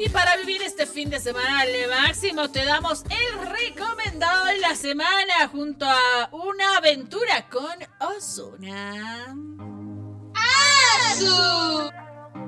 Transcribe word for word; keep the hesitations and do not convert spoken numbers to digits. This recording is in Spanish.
Y para vivir este fin de semana al máximo, te damos el recomendado de la semana junto a una aventura con Ozuna. ¡Azu!